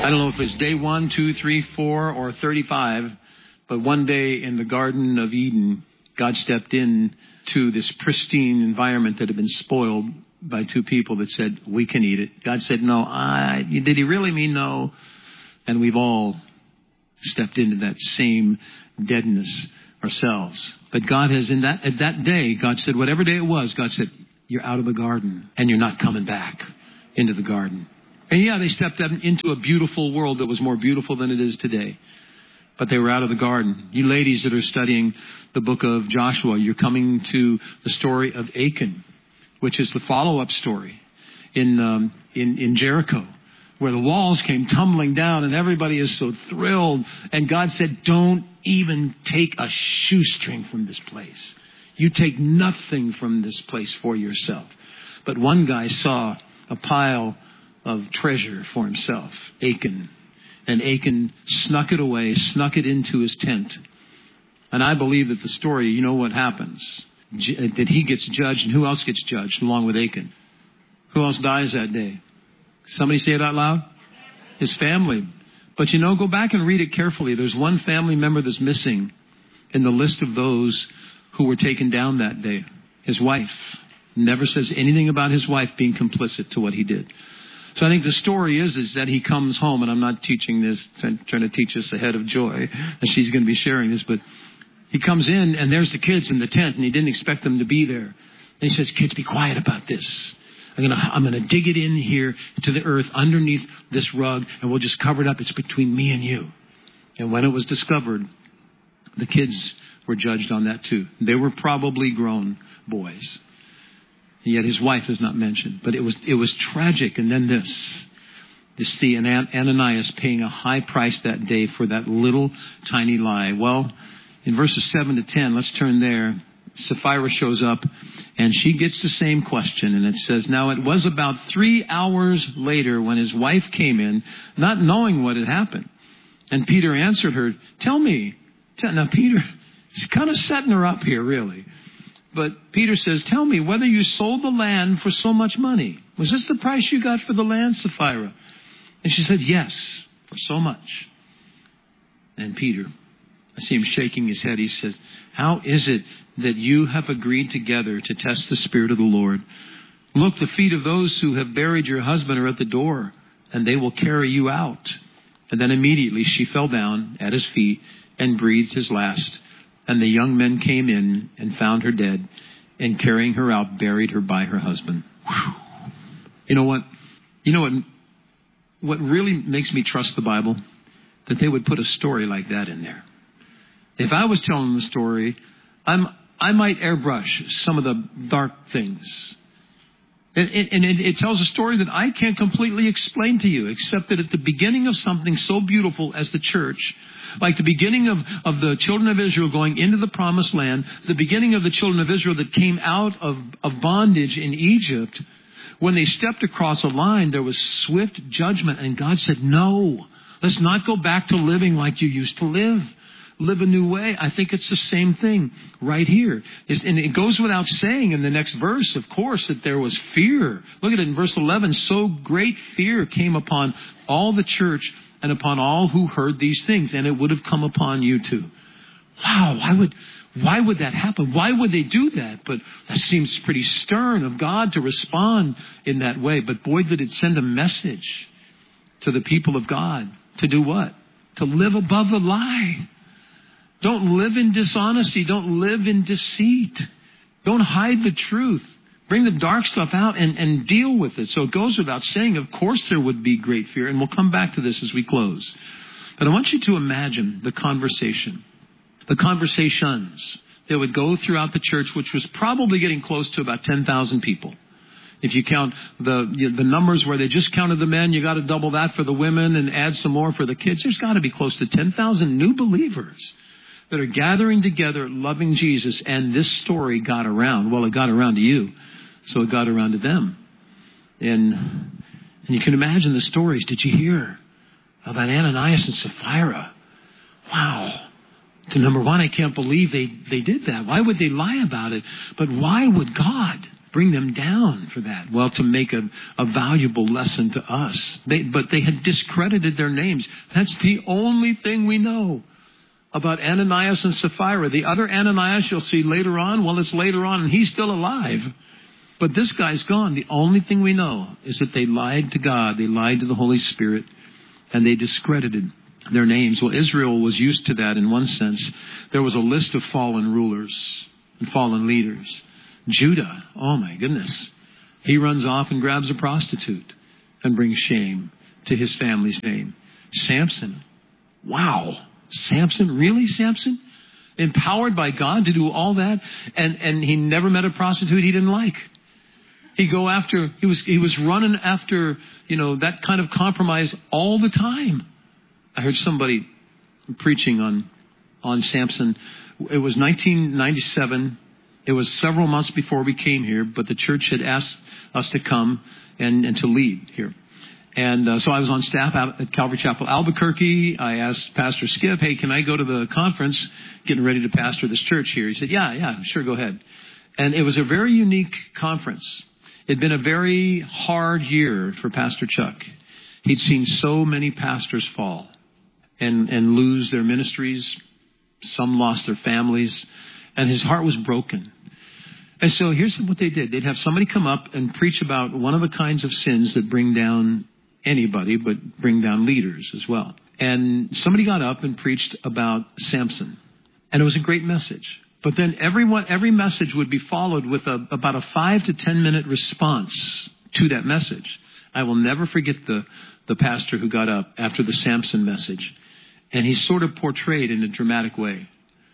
I don't know if it's day 1, 2, 3, 4, or 35, but one day in the Garden of Eden, God stepped in to this pristine environment that had been spoiled by two people that said, we can eat it. God said, no. Did he really mean no? And we've all stepped into that same deadness ourselves. But God has, at that day, God said, whatever day it was, God said, you're out of the garden and you're not coming back into the garden. And yeah, they stepped into a beautiful world that was more beautiful than it is today. But they were out of the garden. You ladies that are studying the book of Joshua, you're coming to the story of Achan, which is the follow-up story in Jericho, where the walls came tumbling down and everybody is so thrilled. And God said, don't even take a shoestring from this place. You take nothing from this place for yourself. But one guy saw a pile of treasure for himself, Achan. And Achan snuck it away, snuck it into his tent. And I believe that the story, you know what happens? That he gets judged, and who else gets judged along with Achan? Who else dies that day? Somebody say it out loud? His family. But go back and read it carefully. There's one family member that's missing in the list of those who were taken down that day. His wife. Never says anything about his wife being complicit to what he did. So I think the story is that he comes home, and I'm not teaching this, I'm trying to teach us ahead of Joy, and she's going to be sharing this, but he comes in, and there's the kids in the tent, and he didn't expect them to be there. And he says, kids, be quiet about this. I'm going to dig it in here to the earth underneath this rug, and we'll just cover it up. It's between me and you. And when it was discovered, the kids were judged on that too. They were probably grown boys. Yet his wife is not mentioned. But it was tragic. And then this. You see Ananias paying a high price that day for that little tiny lie. Well, in verses 7 to 10, let's turn there. Sapphira shows up and she gets the same question. And it says, now it was about 3 hours later when his wife came in, not knowing what had happened. And Peter answered her, tell me. Now Peter, he's kind of setting her up here, really. But Peter says, tell me whether you sold the land for so much money. Was this the price you got for the land, Sapphira? And she said, yes, for so much. And Peter, I see him shaking his head. He says, how is it that you have agreed together to test the Spirit of the Lord? Look, the feet of those who have buried your husband are at the door, and they will carry you out. And then immediately she fell down at his feet and breathed his last. And the young men came in and found her dead, and carrying her out, buried her by her husband. Whew. You know what? What really makes me trust the Bible? That they would put a story like that in there. If I was telling the story, I might airbrush some of the dark things. And it tells a story that I can't completely explain to you, except that at the beginning of something so beautiful as the church, like the beginning of the children of Israel going into the promised land, the beginning of the children of Israel that came out of bondage in Egypt, when they stepped across a line, there was swift judgment. And God said, no, let's not go back to living like you used to live. Live a new way. I think it's the same thing right here. And it goes without saying in the next verse, of course, that there was fear. Look at it in verse 11. So great fear came upon all the church and upon all who heard these things. And it would have come upon you too. Wow, why would that happen? Why would they do that? But that seems pretty stern of God to respond in that way. But boy, did it send a message to the people of God. To do what? To live above the lie. Don't live in dishonesty. Don't live in deceit. Don't hide the truth. Bring the dark stuff out and deal with it. So it goes without saying, of course there would be great fear. And we'll come back to this as we close. But I want you to imagine the conversation. The conversations that would go throughout the church, which was probably getting close to about 10,000 people. If you count the numbers where they just counted the men, you got to double that for the women and add some more for the kids. There's got to be close to 10,000 new believers that are gathering together, loving Jesus, and this story got around. Well, it got around to you, so it got around to them. And you can imagine the stories. Did you hear about Ananias and Sapphira? Wow. Number one, I can't believe they did that. Why would they lie about it? But why would God bring them down for that? Well, to make a valuable lesson to us. But they had discredited their names. That's the only thing we know about Ananias and Sapphira. The other Ananias you'll see later on, well, it's later on and he's still alive. But this guy's gone. The only thing we know is that they lied to God. They lied to the Holy Spirit and they discredited their names. Well, Israel was used to that in one sense. There was a list of fallen rulers and fallen leaders. Judah, oh my goodness. He runs off and grabs a prostitute and brings shame to his family's name. Samson, wow. Samson, really Samson? Empowered by God to do all that? And he never met a prostitute he didn't like. He was running after, that kind of compromise all the time. I heard somebody preaching on Samson. It was 1997. It was several months before we came here, but the church had asked us to come and to lead here. And so I was on staff at Calvary Chapel, Albuquerque. I asked Pastor Skip, hey, can I go to the conference getting ready to pastor this church here? He said, yeah, sure, go ahead. And it was a very unique conference. It had been a very hard year for Pastor Chuck. He'd seen so many pastors fall and lose their ministries. Some lost their families. And his heart was broken. And so here's what they did. They'd have somebody come up and preach about one of the kinds of sins that bring down anybody, but bring down leaders as well. And somebody got up and preached about Samson. And it was a great message. But then every message would be followed with about a 5 to 10 minute response to that message. I will never forget the pastor who got up after the Samson message. And he sort of portrayed in a dramatic way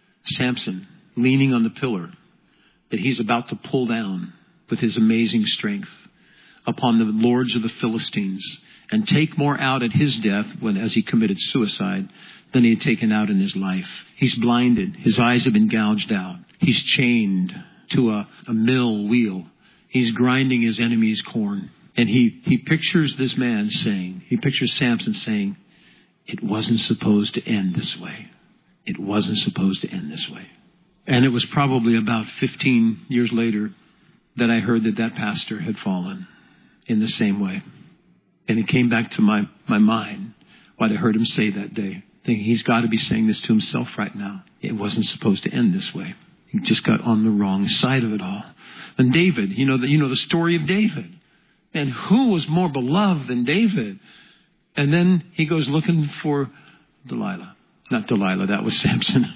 Samson leaning on the pillar that he's about to pull down with his amazing strength upon the lords of the Philistines and take more out at his death as he committed suicide than he had taken out in his life. He's blinded. His eyes have been gouged out. He's chained to a mill wheel. He's grinding his enemy's corn. And he pictures this man saying, he pictures Samson saying, it wasn't supposed to end this way. It wasn't supposed to end this way. And it was probably about 15 years later that I heard that pastor had fallen in the same way. And it came back to my mind what I heard him say that day. Thinking he's got to be saying this to himself right now. It wasn't supposed to end this way. He just got on the wrong side of it all. And David, you know the story of David. And who was more beloved than David? And then he goes looking for Delilah. Not Delilah, that was Samson.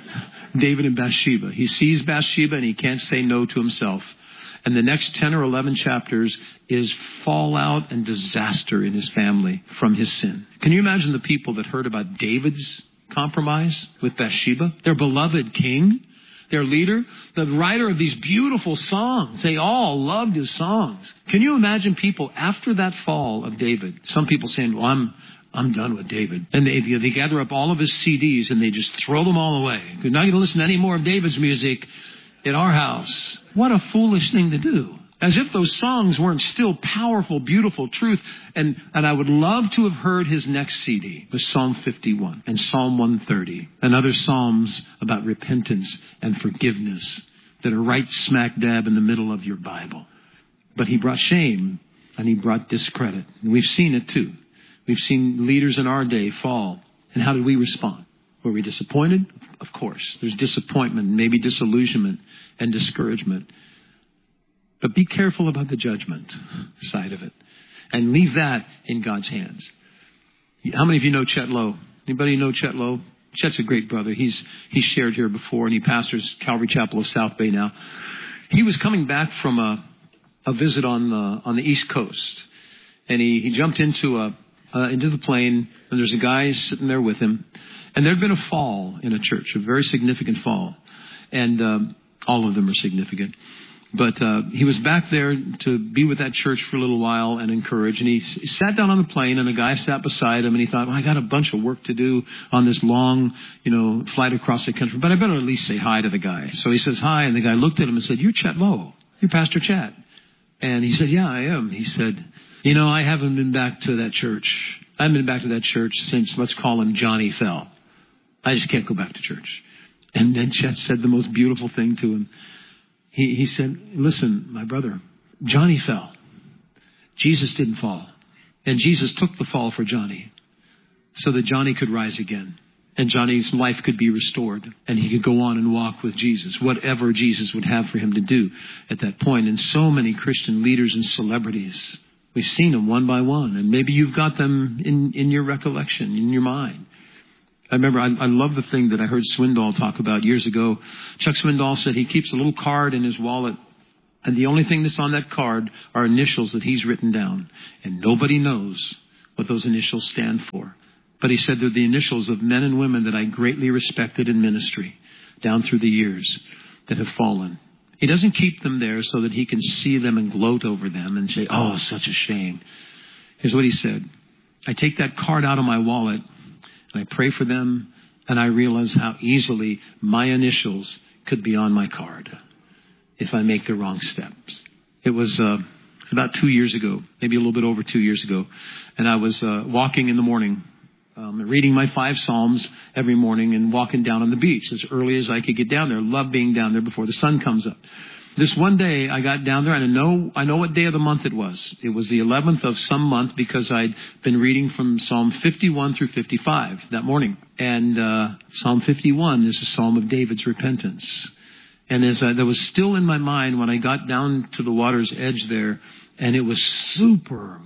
David and Bathsheba. He sees Bathsheba and he can't say no to himself. And the next 10 or 11 chapters is fallout and disaster in his family from his sin. Can you imagine the people that heard about David's compromise with Bathsheba? Their beloved king, their leader, the writer of these beautiful songs. They all loved his songs. Can you imagine people after that fall of David? Some people saying, well, I'm done with David. And they gather up all of his CDs and they just throw them all away. We're not going to listen to any more of David's music in our house. What a foolish thing to do. As if those songs weren't still powerful, beautiful truth. And I would love to have heard his next CD, the Psalm 51 and Psalm 130 and other psalms about repentance and forgiveness that are right smack dab in the middle of your Bible. But he brought shame and he brought discredit. And we've seen it too. We've seen leaders in our day fall. And how did we respond? Were we disappointed? Of course. There's disappointment, maybe disillusionment and discouragement. But be careful about the judgment side of it. And leave that in God's hands. How many of you know Chet Lowe? Anybody know Chet Lowe? Chet's a great brother. He's shared here before, and he pastors Calvary Chapel of South Bay now. He was coming back from a visit on the East Coast. And he jumped into the plane, and there's a guy sitting there with him. And there had been a fall in a church, a very significant fall. And all of them are significant. But he was back there to be with that church for a little while and encourage. And he sat down on the plane, and a guy sat beside him, and he thought, well, I got a bunch of work to do on this long, flight across the country, but I better at least say hi to the guy. So he says hi, and the guy looked at him and said, you're Chet Lowe. You're Pastor Chet. And he said, yeah, I am. He said, I haven't been back to that church. I haven't been back to that church since, let's call him Johnny fell. I just can't go back to church. And then Chet said the most beautiful thing to him. he said, listen, my brother, Johnny fell. Jesus didn't fall. And Jesus took the fall for Johnny so that Johnny could rise again. And Johnny's life could be restored. And he could go on and walk with Jesus, whatever Jesus would have for him to do at that point. And so many Christian leaders and celebrities, we've seen them one by one. And maybe you've got them in your recollection, in your mind. I remember, I love the thing that I heard Swindoll talk about years ago. Chuck Swindoll said he keeps a little card in his wallet, and the only thing that's on that card are initials that he's written down. And nobody knows what those initials stand for. But he said they're the initials of men and women that I greatly respected in ministry down through the years that have fallen. He doesn't keep them there so that he can see them and gloat over them and say, oh, such a shame. Here's what he said. I take that card out of my wallet and I pray for them, and I realize how easily my initials could be on my card if I make the wrong steps. It was about 2 years ago, maybe a little bit over 2 years ago, and I was walking in the morning, reading my 5 Psalms every morning and walking down on the beach as early as I could get down there. Love being down there before the sun comes up. This one day I got down there, and I know what day of the month it was. It was the 11th of some month because I'd been reading from Psalm 51 through 55 that morning. And Psalm 51 is a psalm of David's repentance. And that was still in my mind when I got down to the water's edge there, and it was super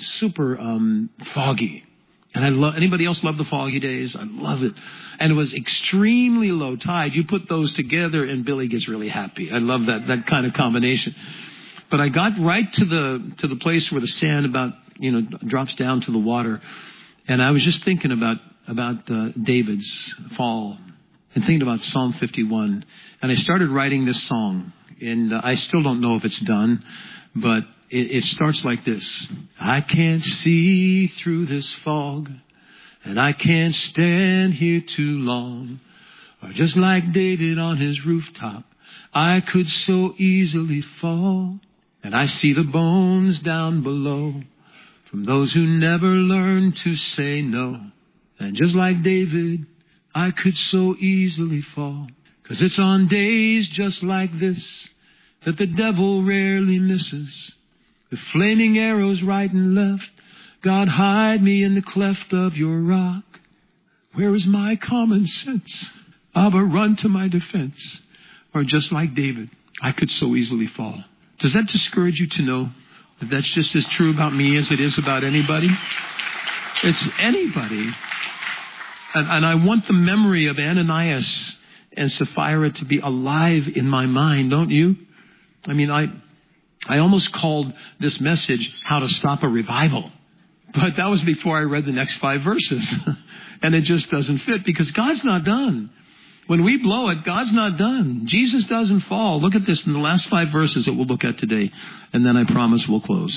foggy. And anybody else love the foggy days? I love it. And it was extremely low tide. You put those together and Billy gets really happy. I love that kind of combination. But I got right to the place where the sand drops down to the water. And I was just thinking about David's fall and thinking about Psalm 51. And I started writing this song. And I still don't know if it's done, but it starts like this. I can't see through this fog, and I can't stand here too long. Or just like David on his rooftop, I could so easily fall. And I see the bones down below from those who never learned to say no. And just like David, I could so easily fall. 'Cause it's on days just like this that the devil rarely misses. With flaming arrows right and left, God, hide me in the cleft of your rock. Where is my common sense? Abba, run to my defense. Or just like David, I could so easily fall. Does that discourage you to know that that's just as true about me as it is about anybody? It's anybody. And I want the memory of Ananias and Sapphira to be alive in my mind, don't you? I mean, I almost called this message, How to Stop a Revival. But that was before I read the next 5 verses. And it just doesn't fit because God's not done. When we blow it, God's not done. Jesus doesn't fall. Look at this in the last 5 verses that we'll look at today. And then I promise we'll close.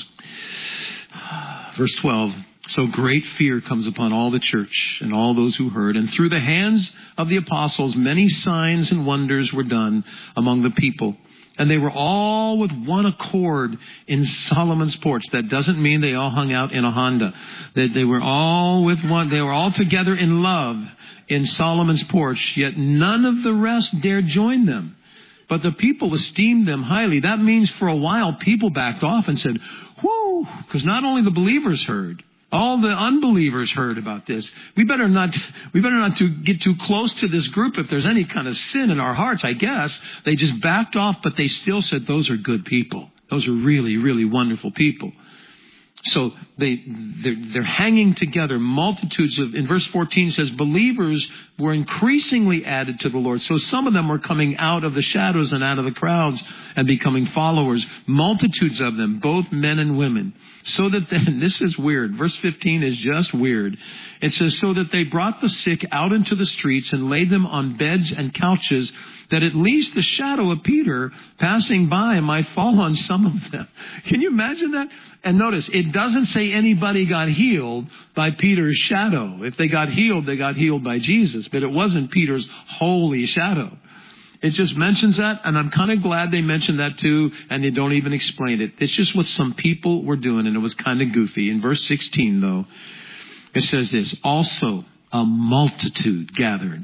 Verse 12. So great fear comes upon all the church and all those who heard. And through the hands of the apostles, many signs and wonders were done among the people. And they were all with one accord in Solomon's porch. That doesn't mean they all hung out in a Honda. They were all with one. They were all together in love in Solomon's porch. Yet none of the rest dared join them. But the people esteemed them highly. That means for a while people backed off and said, whoo, because not only the believers heard, all the unbelievers heard about this. We better not get too close to this group if there's any kind of sin in our hearts, I guess. They just backed off, but they still said those are good people. Those are really, really wonderful people. So they're hanging together. Multitudes of, in verse 14 says, believers were increasingly added to the Lord. So some of them were coming out of the shadows and out of the crowds and becoming followers. Multitudes of them, both men and women. So that then, this is weird. Verse 15 is just weird. It says, so that they brought the sick out into the streets and laid them on beds and couches, that at least the shadow of Peter passing by might fall on some of them. Can you imagine that? And notice, it doesn't say anybody got healed by Peter's shadow. If they got healed by Jesus. But it wasn't Peter's holy shadow. It just mentions that, and I'm kind of glad they mentioned that too, and they don't even explain it. It's just what some people were doing, and it was kind of goofy. In verse 16, though, it says this, also a multitude gathered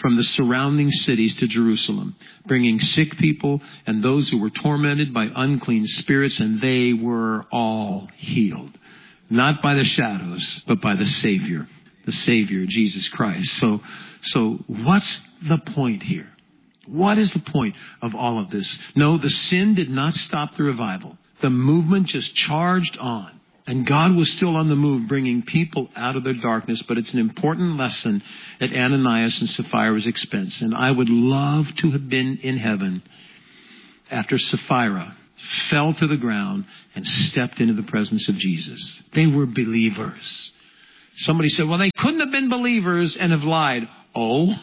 from the surrounding cities to Jerusalem, bringing sick people and those who were tormented by unclean spirits, and they were all healed. Not by the shadows, but by the Savior, Jesus Christ. So what's the point here? What is the point of all of this? No, the sin did not stop the revival. The movement just charged on. And God was still on the move, bringing people out of their darkness. But it's an important lesson at Ananias and Sapphira's expense. And I would love to have been in heaven after Sapphira fell to the ground and stepped into the presence of Jesus. They were believers. Somebody said, well, they couldn't have been believers and have lied. Oh?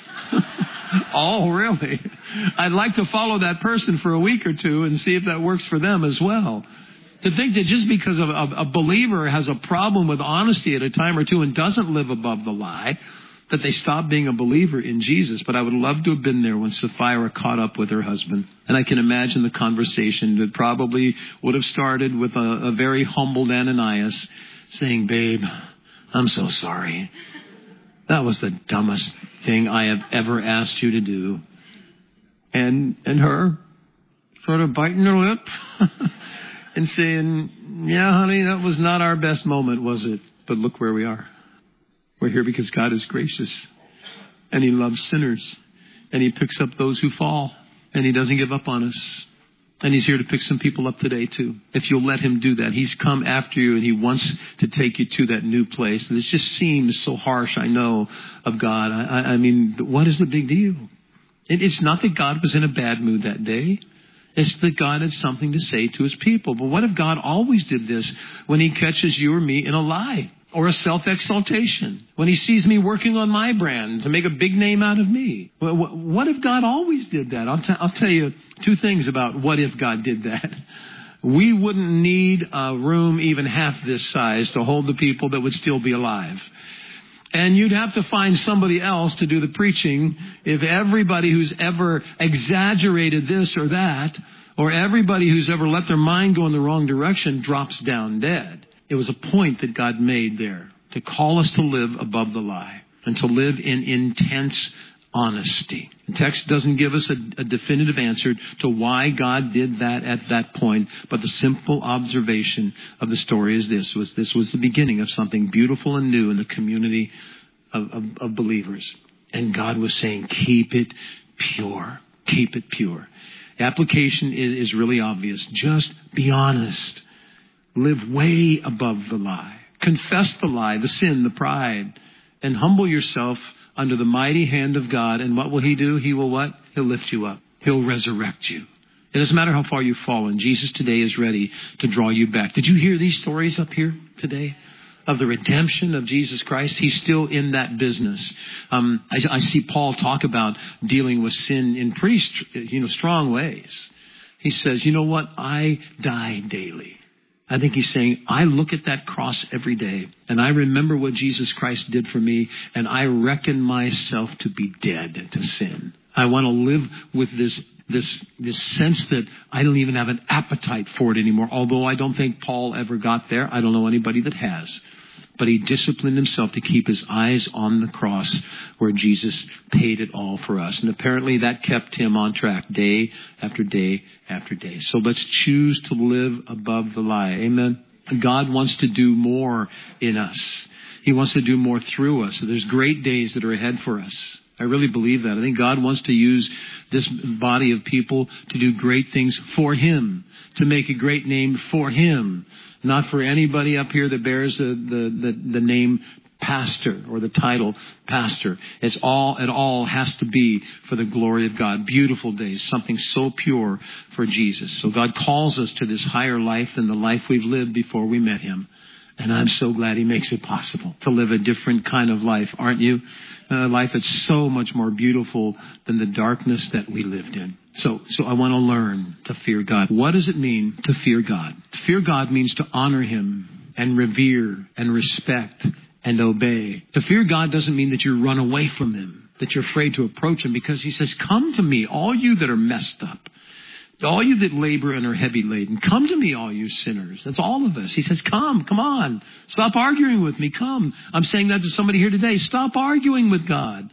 Oh, really? I'd like to follow that person for a week or two and see if that works for them as well. To think that just because a believer has a problem with honesty at a time or two and doesn't live above the lie, that they stop being a believer in Jesus. But I would love to have been there when Sapphira caught up with her husband. And I can imagine the conversation that probably would have started with a very humbled Ananias saying, babe, I'm so sorry. That was the dumbest thing I have ever asked you to do. And her sort of biting her lip and saying, yeah, honey, that was not our best moment, was it? But look where we are. We're here because God is gracious and He loves sinners and He picks up those who fall and He doesn't give up on us. And He's here to pick some people up today too. If you'll let Him do that. He's come after you and He wants to take you to that new place. And this just seems so harsh, I know, of God. I mean, what is the big deal? It's not that God was in a bad mood that day. It's that God had something to say to His people. But what if God always did this when He catches you or me in a lie or a self-exaltation? When He sees me working on my brand to make a big name out of me? What if God always did that? I'll tell you two things about what if God did that. We wouldn't need a room even half this size to hold the people that would still be alive. And you'd have to find somebody else to do the preaching if everybody who's ever exaggerated this or that, or everybody who's ever let their mind go in the wrong direction drops down dead. It was a point that God made there to call us to live above the lie and to live in intense honesty. The text doesn't give us a definitive answer to why God did that at that point, but the simple observation of the story is this was the beginning of something beautiful and new in the community of believers. And God was saying, keep it pure. Keep it pure. The application is really obvious. Just be honest. Live way above the lie. Confess the lie, the sin, the pride, and humble yourself under the mighty hand of God. And what will He do? He will what? He'll lift you up. He'll resurrect you. It doesn't matter how far you've fallen. Jesus today is ready to draw you back. Did you hear these stories up here today of the redemption of Jesus Christ? He's still in that business. I see Paul talk about dealing with sin in pretty strong ways. He says, you know what? I die daily. I think he's saying, I look at that cross every day and I remember what Jesus Christ did for me, and I reckon myself to be dead to sin. I want to live with this sense that I don't even have an appetite for it anymore. Although I don't think Paul ever got there. I don't know anybody that has. But he disciplined himself to keep his eyes on the cross where Jesus paid it all for us. And apparently that kept him on track day after day after day. So let's choose to live above the lie. Amen. God wants to do more in us. He wants to do more through us. So there's great days that are ahead for us. I really believe that. I think God wants to use this body of people to do great things for Him, to make a great name for Him, not for anybody up here that bears the name pastor or the title pastor. It all has to be for the glory of God. Beautiful days, something so pure for Jesus. So God calls us to this higher life than the life we've lived before we met Him. And I'm so glad He makes it possible to live a different kind of life, aren't you? A life that's so much more beautiful than the darkness that we lived in. So I want to learn to fear God. What does it mean to fear God? To fear God means to honor Him and revere and respect and obey. To fear God doesn't mean that you run away from Him, that you're afraid to approach Him, because He says, come to me, all you that are messed up. All you that labor and are heavy laden, come to me, all you sinners. That's all of us. He says, come on. Stop arguing with me. Come. I'm saying that to somebody here today. Stop arguing with God.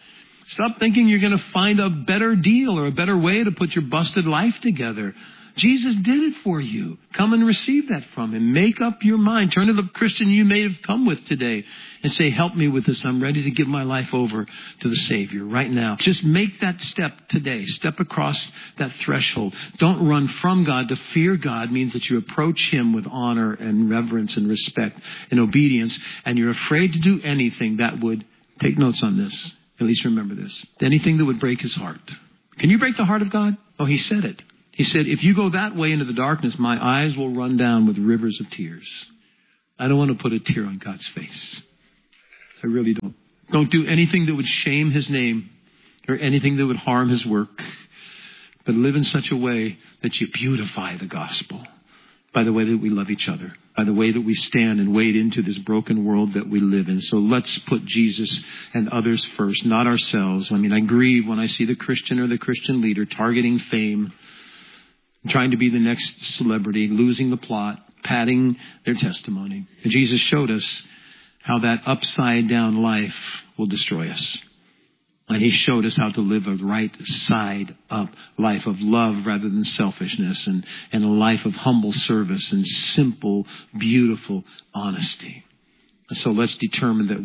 Stop thinking you're going to find a better deal or a better way to put your busted life together. Jesus did it for you. Come and receive that from him. Make up your mind. Turn to the Christian you may have come with today and say, help me with this. I'm ready to give my life over to the Savior right now. Just make that step today. Step across that threshold. Don't run from God. To fear God means that you approach him with honor and reverence and respect and obedience, and you're afraid to do anything that would, take notes on this, at least remember this, anything that would break his heart. Can you break the heart of God? Oh, he said it. He said, if you go that way into the darkness, my eyes will run down with rivers of tears. I don't want to put a tear on God's face. I really don't. Don't do anything that would shame his name or anything that would harm his work. But live in such a way that you beautify the gospel by the way that we love each other, by the way that we stand and wade into this broken world that we live in. So let's put Jesus and others first, not ourselves. I mean, I grieve when I see the Christian or the Christian leader targeting fame, trying to be the next celebrity, losing the plot, padding their testimony. And Jesus showed us how that upside down life will destroy us. And he showed us how to live a right side up life of love rather than selfishness, and a life of humble service and simple, beautiful honesty. So let's determine that